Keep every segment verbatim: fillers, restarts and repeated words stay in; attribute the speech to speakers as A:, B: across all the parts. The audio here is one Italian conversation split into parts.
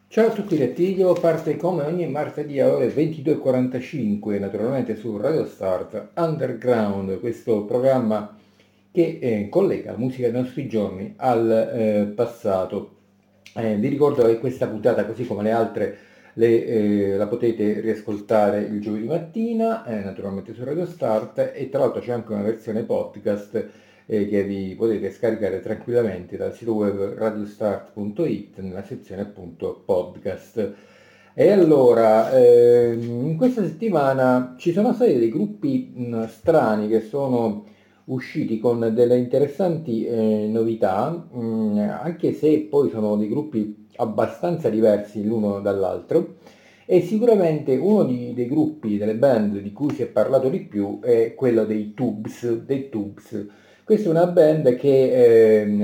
A: Ciao a tutti, Rettiglio parte come ogni martedì alle ore ventidue e quarantacinque, naturalmente su Radio Start Underground, questo programma che eh, collega la musica dei nostri giorni al eh, passato. Eh, vi ricordo che questa puntata, così come le altre, le, eh, la potete riascoltare il giovedì mattina, eh, naturalmente su Radio Start, e tra l'altro c'è anche una versione podcast eh, che vi potete scaricare tranquillamente dal sito web radiostart punto it nella sezione appunto podcast. E allora, ehm, in questa settimana ci sono stati dei gruppi mh, strani che sono usciti con delle interessanti eh, novità, mh, anche se poi sono dei gruppi abbastanza diversi l'uno dall'altro. E sicuramente uno di- dei gruppi, delle band di cui si è parlato di più è quello dei Tubes, dei Tubes. Questa è una band che ehm,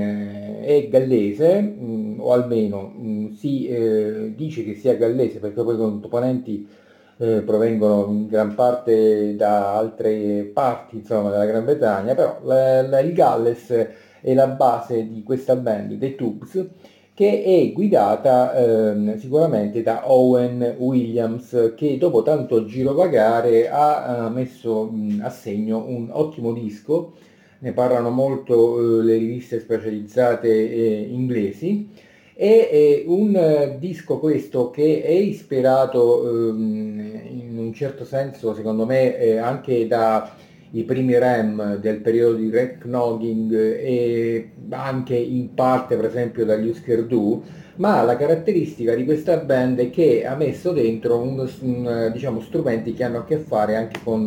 A: è gallese, mh, o almeno mh, si eh, dice che sia gallese perché poi i componenti eh, provengono in gran parte da altre parti, insomma, della Gran Bretagna, però la- la- il Galles è la base di questa band, dei Tubes, che è guidata ehm, sicuramente da Owen Williams, che dopo tanto girovagare ha eh, messo mh, a segno un ottimo disco. Ne parlano molto eh, le riviste specializzate eh, inglesi. È, è un eh, disco questo che è ispirato ehm, in un certo senso, secondo me, eh, anche dai primi Rem del periodo di Red Knogging e anche in parte, per esempio, dagli Husker Du, ma la caratteristica di questa band è che ha messo dentro un, un, diciamo, strumenti che hanno a che fare anche con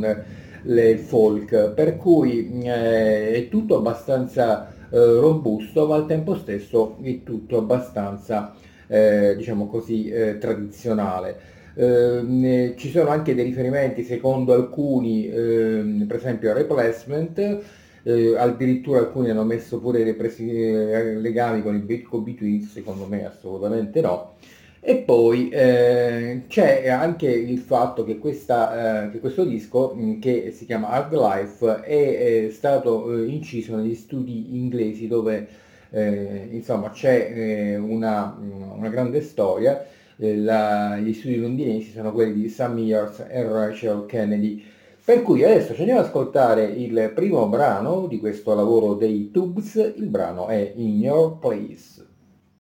A: le folk, per cui eh, è tutto abbastanza eh, robusto, ma al tempo stesso è tutto abbastanza, eh, diciamo così, eh, tradizionale. Eh, ne- ci sono anche dei riferimenti, secondo alcuni, ehm, per esempio a Replacement, eh, addirittura alcuni hanno messo pure dei presi- eh, legami con i Bit Twins, secondo me assolutamente no. E poi eh, c'è anche il fatto che, questa, eh, che questo disco, mh, che si chiama Hard Life, è, è stato eh, inciso negli studi inglesi dove eh, insomma c'è eh, una, una grande storia. Eh, la- gli studi londinesi sono quelli di Sam Mears e Rachel Kennedy. Per cui adesso ci andiamo ad ascoltare il primo brano di questo lavoro dei Tubes, il brano è In Your Place.